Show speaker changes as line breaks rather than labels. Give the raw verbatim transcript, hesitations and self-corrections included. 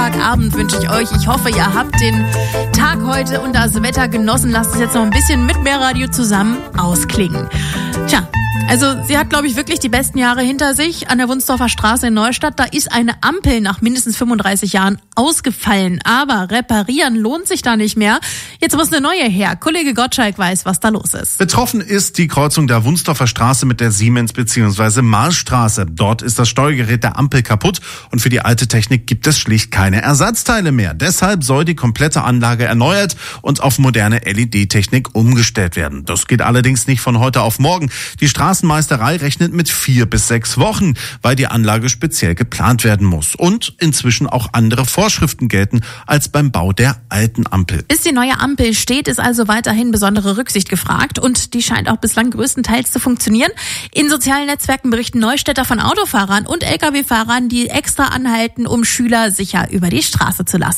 Montagabend wünsche ich euch. Ich hoffe, ihr habt den Tag heute und das Wetter genossen. Lasst es jetzt noch ein bisschen mit mehr Radio zusammen ausklingen. Tja, also sie hat, glaube ich, wirklich die besten Jahre hinter sich. An der Wunsdorfer Straße in Neustadt, da ist eine Ampel nach mindestens fünfunddreißig Jahren ausgefallen. Aber reparieren lohnt sich da nicht mehr. Jetzt muss eine neue her. Kollege Gottschalk weiß, was da los ist.
Betroffen ist die Kreuzung der Wunsdorfer Straße mit der Siemens- bzw. Marlstraße. Dort ist das Steuergerät der Ampel kaputt und für die alte Technik gibt es schlicht keine Ersatzteile mehr. Deshalb soll die komplette Anlage erneuert und auf moderne L E D-Technik umgestellt werden. Das geht allerdings nicht von heute auf morgen. Die Straßenmeisterei rechnet mit vier bis sechs Wochen, weil die Anlage speziell geplant werden muss. Und inzwischen auch andere Vorschriften gelten als beim Bau der alten Ampel.
Bis die neue Ampel steht, ist also weiterhin besondere Rücksicht gefragt und die scheint auch bislang größtenteils zu funktionieren. In sozialen Netzwerken berichten Neustädter von Autofahrern und L K W-Fahrern, die extra anhalten, um Schüler sicher über die Straße zu lassen.